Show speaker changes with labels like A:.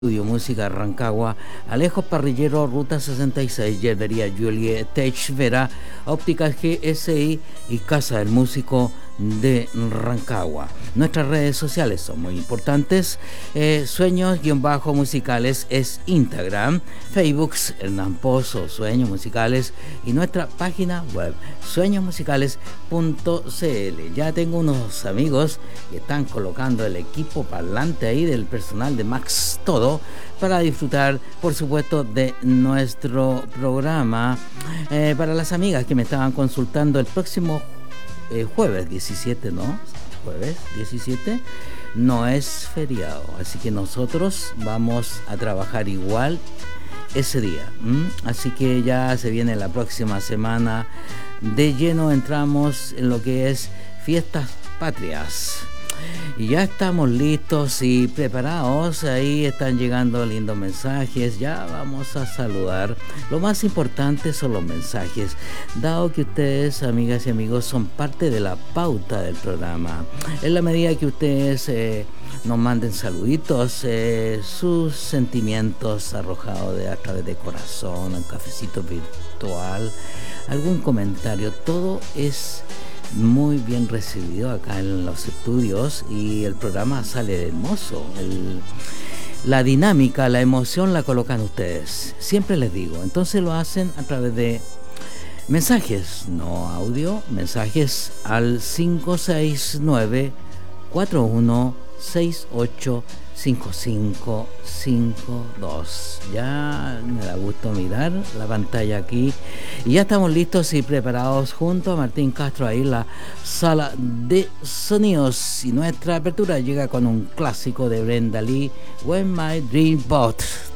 A: Estudio Música Rancagua, Alejo Parrillero, Ruta 66, Yerbería Julie Tech Vera, Ópticas GSI y Casa del Músico de Rancagua. Nuestras redes sociales son muy importantes. Sueños-musicales es Instagram, Facebook Hernán Pozo, Sueños Musicales, y nuestra página web sueñosmusicales.cl. Ya tengo unos amigos que están colocando el equipo parlante ahí del personal de Max Todo para disfrutar, por supuesto, de nuestro programa. Para las amigas que me estaban consultando, el próximo jueves 17, ¿no? Jueves 17 no es feriado, así que nosotros vamos a trabajar igual ese día. Así que ya se viene la próxima semana. De lleno entramos en lo que es fiestas patrias. Y ya estamos listos y preparados. Ahí están llegando lindos mensajes. Ya vamos a saludar. Lo más importante son los mensajes, dado que ustedes, amigas y amigos, son parte de la pauta del programa. En la medida que ustedes nos manden saluditos, sus sentimientos arrojados a través de corazón, un cafecito virtual, algún comentario, todo es muy bien recibido acá en los estudios y el programa sale hermoso. La dinámica, la emoción la colocan ustedes, siempre les digo. Entonces lo hacen a través de mensajes, no audio, mensajes al 569-4168-5552. Ya me da gusto mirar la pantalla aquí. Y ya estamos listos y preparados junto a Martín Castro ahí en la sala de sonidos. Y nuestra apertura llega con un clásico de Brenda Lee, When My Dream Bought.